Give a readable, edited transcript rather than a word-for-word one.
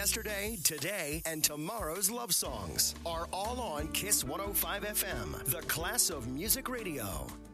Yesterday, today, and tomorrow's love songs are all on Kiss 105 FM, the class of music radio.